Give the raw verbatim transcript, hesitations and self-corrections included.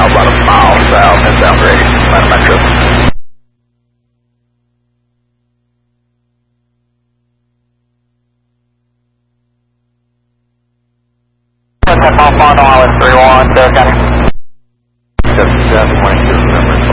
now about a mile south, inbound ready, Atlanta Metro. ten mile final, island three one, Sarah County. seven seven,